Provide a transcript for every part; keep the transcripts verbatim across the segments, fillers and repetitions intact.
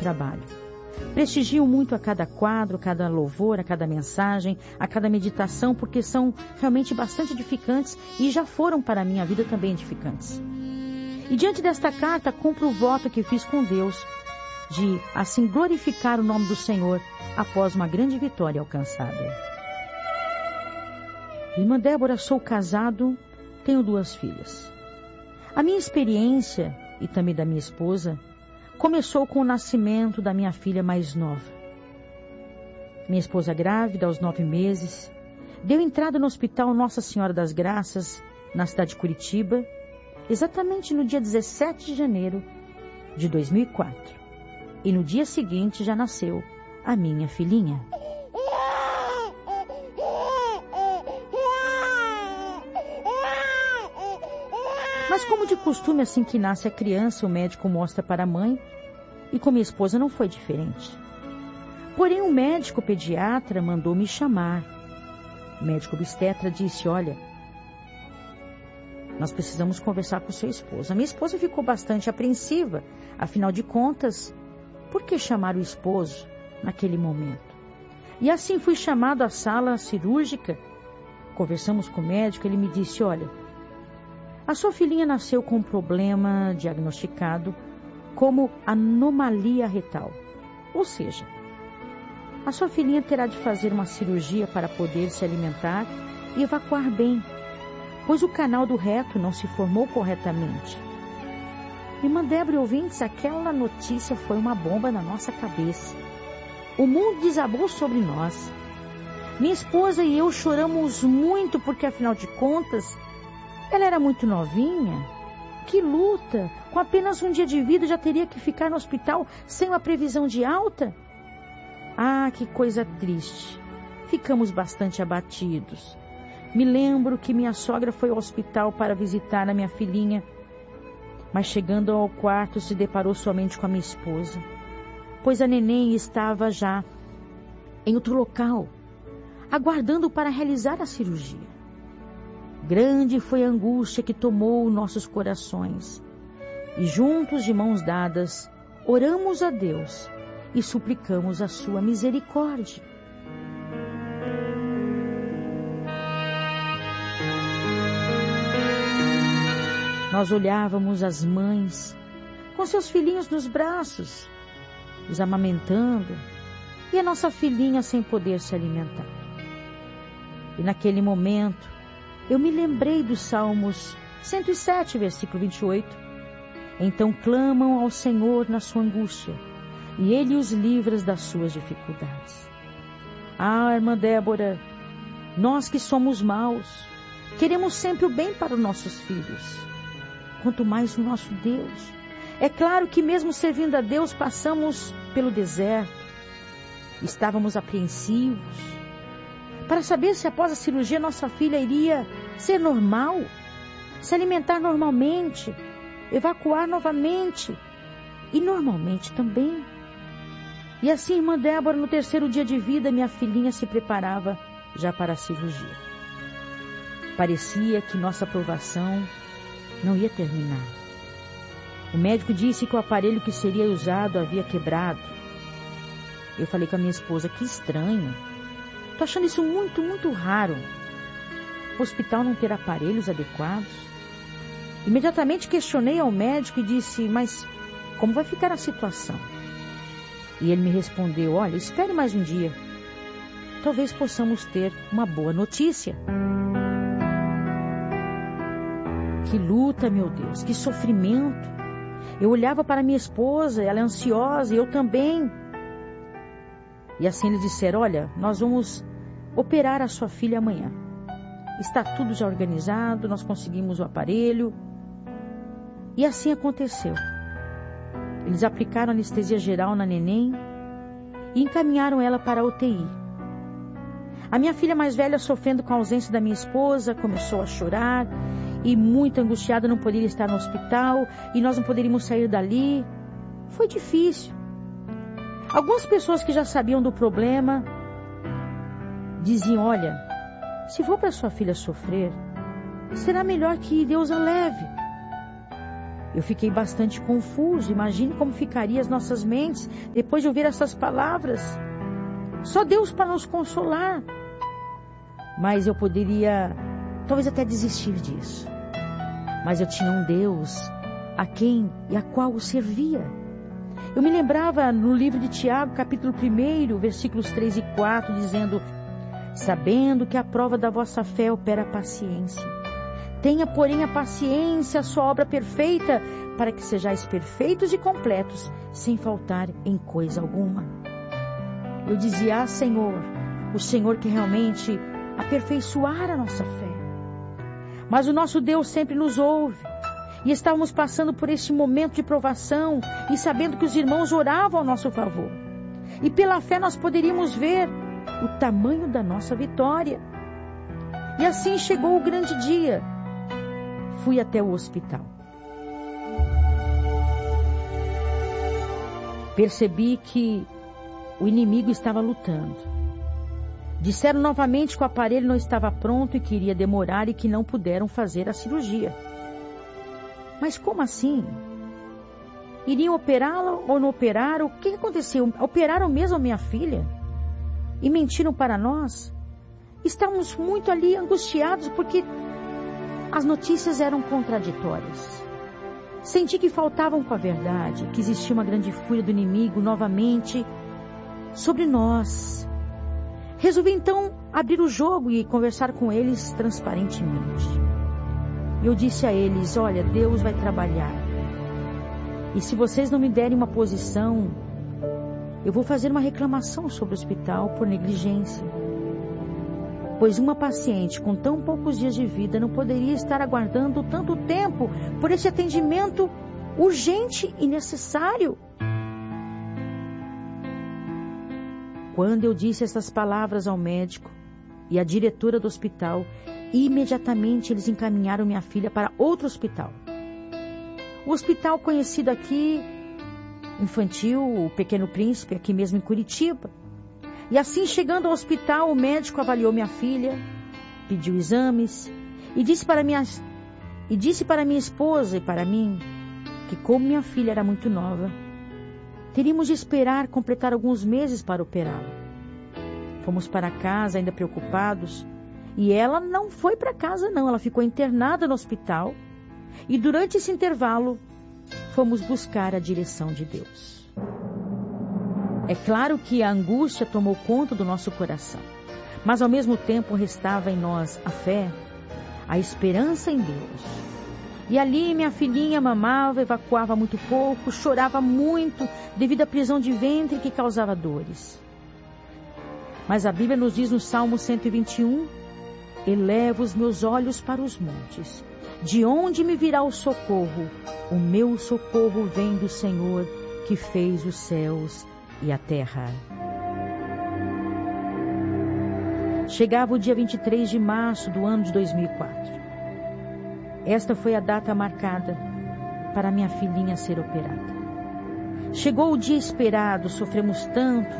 trabalho. Prestigio muito a cada quadro, a cada louvor, a cada mensagem, a cada meditação, porque são realmente bastante edificantes e já foram para a minha vida também edificantes. E diante desta carta, cumpro o voto que fiz com Deus, de assim glorificar o nome do Senhor após uma grande vitória alcançada. Irmã Débora, sou casado, tenho duas filhas. A minha experiência, e também da minha esposa, começou com o nascimento da minha filha mais nova. Minha esposa grávida, aos nove meses, deu entrada no Hospital Nossa Senhora das Graças, na cidade de Curitiba, exatamente no dia dezessete de janeiro de dois mil e quatro. E no dia seguinte já nasceu a minha filhinha. Mas como de costume, assim que nasce a criança, o médico mostra para a mãe, e com minha esposa não foi diferente. Porém, o médico pediatra mandou me chamar. O médico obstetra disse, olha, nós precisamos conversar com sua esposa. A minha esposa ficou bastante apreensiva, afinal de contas, por que chamar o esposo naquele momento? E assim fui chamado à sala cirúrgica, conversamos com o médico, ele me disse, olha, a sua filhinha nasceu com um problema diagnosticado como anomalia retal. Ou seja, a sua filhinha terá de fazer uma cirurgia para poder se alimentar e evacuar bem, pois o canal do reto não se formou corretamente. Irmã Débora, ouvintes, aquela notícia foi uma bomba na nossa cabeça. O mundo desabou sobre nós. Minha esposa e eu choramos muito porque, afinal de contas, ela era muito novinha. Que luta! Com apenas um dia de vida já teria que ficar no hospital sem uma previsão de alta? Ah, que coisa triste. Ficamos bastante abatidos. Me lembro que minha sogra foi ao hospital para visitar a minha filhinha, mas chegando ao quarto se deparou somente com a minha esposa, pois a neném estava já em outro local, aguardando para realizar a cirurgia. Grande foi a angústia que tomou nossos corações. E juntos, de mãos dadas, oramos a Deus e suplicamos a sua misericórdia. Nós olhávamos as mães com seus filhinhos nos braços, os amamentando, e a nossa filhinha sem poder se alimentar. E naquele momento, eu me lembrei dos Salmos cento e sete, versículo vinte e oito. Então clamam ao Senhor na sua angústia, e Ele os livra das suas dificuldades. Ah, irmã Débora, nós que somos maus, queremos sempre o bem para os nossos filhos, quanto mais o nosso Deus. É claro que mesmo servindo a Deus, passamos pelo deserto, estávamos apreensivos, para saber se após a cirurgia nossa filha iria ser normal, se alimentar normalmente, evacuar novamente e normalmente também. E assim, irmã Débora, no terceiro dia de vida, minha filhinha se preparava já para a cirurgia. Parecia que nossa aprovação não ia terminar. O médico disse que o aparelho que seria usado havia quebrado. Eu falei com a minha esposa, que estranho. Estou achando isso muito, muito raro. O hospital não ter aparelhos adequados. Imediatamente questionei ao médico e disse, mas como vai ficar a situação? E ele me respondeu, olha, espere mais um dia. Talvez possamos ter uma boa notícia. Que luta, meu Deus, que sofrimento. Eu olhava para minha esposa, ela é ansiosa, e eu também. E assim eles disseram, olha, nós vamos operar a sua filha amanhã. Está tudo já organizado, nós conseguimos o aparelho. E assim aconteceu. Eles aplicaram anestesia geral na neném e encaminharam ela para a U T I. A minha filha mais velha, sofrendo com a ausência da minha esposa, começou a chorar e muito angustiada, não poderia estar no hospital e nós não poderíamos sair dali. Foi difícil. Algumas pessoas que já sabiam do problema diziam, olha, se for para sua filha sofrer, será melhor que Deus a leve. Eu fiquei bastante confuso. Imagine como ficariam as nossas mentes depois de ouvir essas palavras. Só Deus para nos consolar. Mas eu poderia, talvez até desistir disso. Mas eu tinha um Deus a quem e a qual eu servia. Eu me lembrava no livro de Tiago, capítulo um, versículos três e quatro, dizendo: sabendo que a prova da vossa fé opera a paciência. Tenha, porém, a paciência, a sua obra perfeita, para que sejais perfeitos e completos, sem faltar em coisa alguma. Eu dizia: ah, Senhor, o Senhor que realmente aperfeiçoar a nossa fé. Mas o nosso Deus sempre nos ouve. E estávamos passando por este momento de provação e sabendo que os irmãos oravam ao nosso favor. E pela fé nós poderíamos ver o tamanho da nossa vitória. E assim chegou o grande dia. Fui até o hospital. Percebi que o inimigo estava lutando. Disseram novamente que o aparelho não estava pronto e que iria demorar e que não puderam fazer a cirurgia. Mas como assim? Iriam operá-la ou não operaram? O que aconteceu? Operaram mesmo a minha filha? E mentiram para nós? Estávamos muito ali angustiados porque as notícias eram contraditórias. Senti que faltavam com a verdade, que existia uma grande fúria do inimigo novamente sobre nós. Resolvi então abrir o jogo e conversar com eles transparentemente. Eu disse a eles: olha, Deus vai trabalhar. E se vocês não me derem uma posição, eu vou fazer uma reclamação sobre o hospital por negligência. Pois uma paciente com tão poucos dias de vida não poderia estar aguardando tanto tempo por esse atendimento urgente e necessário. Quando eu disse essas palavras ao médico e à diretora do hospital, imediatamente eles encaminharam minha filha para outro hospital. O hospital conhecido aqui, infantil, o Pequeno Príncipe, aqui mesmo em Curitiba. E assim, chegando ao hospital, o médico avaliou minha filha, pediu exames e disse para minha, e disse para minha esposa e para mim que, como minha filha era muito nova, teríamos de esperar completar alguns meses para operá-la. Fomos para casa ainda preocupados. E ela não foi para casa não, ela ficou internada no hospital. E durante esse intervalo, fomos buscar a direção de Deus. É claro que a angústia tomou conta do nosso coração. Mas ao mesmo tempo restava em nós a fé, a esperança em Deus. E ali minha filhinha mamava, evacuava muito pouco, chorava muito devido à prisão de ventre que causava dores. Mas a Bíblia nos diz no Salmo cento e vinte e um, elevo os meus olhos para os montes. De onde me virá o socorro? O meu socorro vem do Senhor, que fez os céus e a terra. Chegava o dia vinte e três de março do ano de dois mil e quatro. Esta foi a data marcada para minha filhinha ser operada. Chegou o dia esperado, sofremos tanto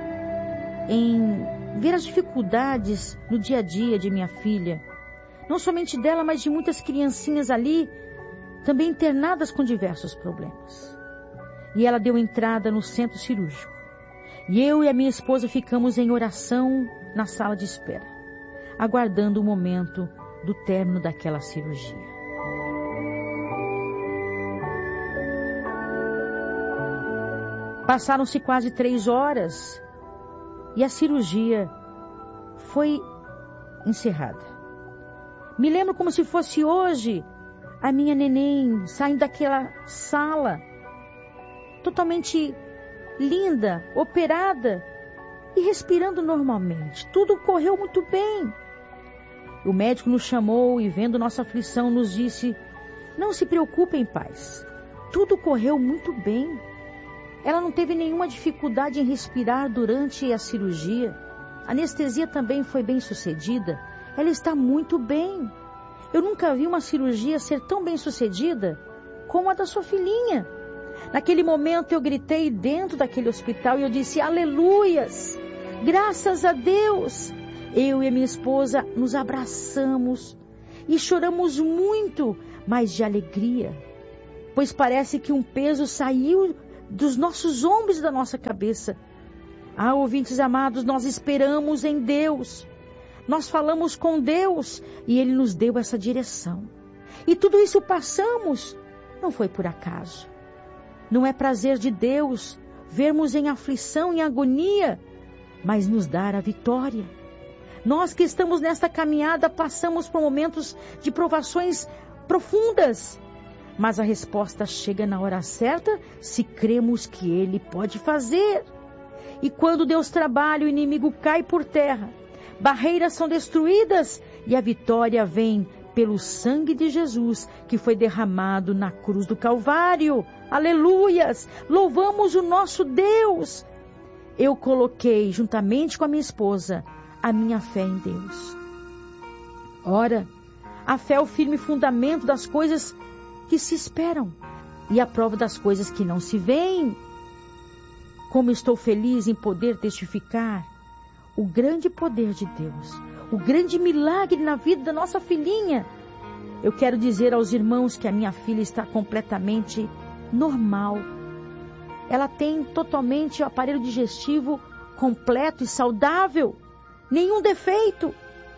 em ver as dificuldades no dia a dia de minha filha, não somente dela, mas de muitas criancinhas ali, também internadas com diversos problemas. E ela deu entrada no centro cirúrgico. E eu e a minha esposa ficamos em oração na sala de espera, aguardando o momento do término daquela cirurgia. Passaram-se quase três horas e a cirurgia foi encerrada. Me lembro como se fosse hoje a minha neném saindo daquela sala, totalmente linda, operada e respirando normalmente. Tudo correu muito bem. O médico nos chamou e, vendo nossa aflição, nos disse: não se preocupem, pais. Tudo correu muito bem. Ela não teve nenhuma dificuldade em respirar durante a cirurgia. A anestesia também foi bem sucedida. Ela está muito bem. Eu nunca vi uma cirurgia ser tão bem sucedida como a da sua filhinha. Naquele momento eu gritei dentro daquele hospital e eu disse: aleluias, graças a Deus. Eu e a minha esposa nos abraçamos e choramos muito, mas de alegria. pois parece que um peso saiu dos nossos ombros e da nossa cabeça. Ah, ouvintes amados, nós esperamos em Deus. Nós falamos com Deus e Ele nos deu essa direção. E tudo isso passamos, não foi por acaso. Não é prazer de Deus vermos em aflição, em agonia, mas nos dar a vitória. Nós que estamos nesta caminhada passamos por momentos de provações profundas, mas a resposta chega na hora certa se cremos que Ele pode fazer. E quando Deus trabalha, o inimigo cai por terra, barreiras são destruídas e a vitória vem pelo sangue de Jesus que foi derramado na cruz do Calvário. Aleluias! Louvamos o nosso Deus! Eu coloquei, juntamente com a minha esposa, a minha fé em Deus. Ora, a fé é o firme fundamento das coisas que se esperam e a prova das coisas que não se veem. Como estou feliz em poder testificar o grande poder de Deus, o grande milagre na vida da nossa filhinha. Eu quero dizer aos irmãos que a minha filha está completamente normal. Ela tem totalmente o aparelho digestivo completo e saudável, nenhum defeito.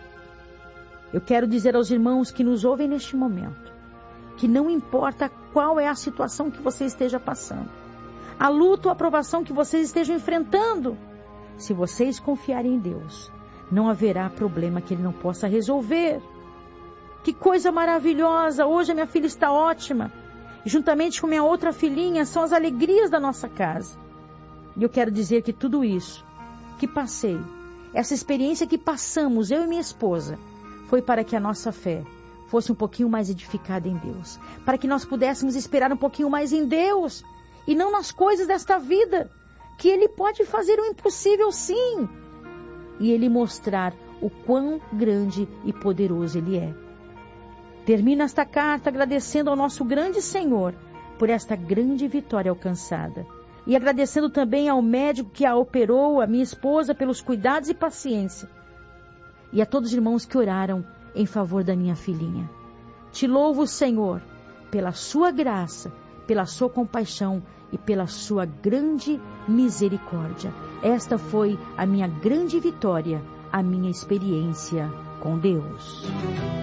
Eu quero dizer aos irmãos que nos ouvem neste momento, que não importa qual é a situação que você esteja passando, a luta ou a provação que vocês estejam enfrentando, se vocês confiarem em Deus, não haverá problema que Ele não possa resolver. Que coisa maravilhosa! Hoje a minha filha está ótima. Juntamente com minha outra filhinha, são as alegrias da nossa casa. E eu quero dizer que tudo isso que passei, essa experiência que passamos, eu e minha esposa, foi para que a nossa fé fosse um pouquinho mais edificada em Deus. Para que nós pudéssemos esperar um pouquinho mais em Deus e não nas coisas desta vida. Que Ele pode fazer o impossível, sim. E Ele mostrar o quão grande e poderoso Ele é. Termino esta carta agradecendo ao nosso grande Senhor por esta grande vitória alcançada. E agradecendo também ao médico que a operou, a minha esposa, pelos cuidados e paciência. E a todos os irmãos que oraram em favor da minha filhinha. Te louvo, Senhor, pela sua graça, pela sua compaixão e pela sua grande misericórdia. Esta foi a minha grande vitória, a minha experiência com Deus.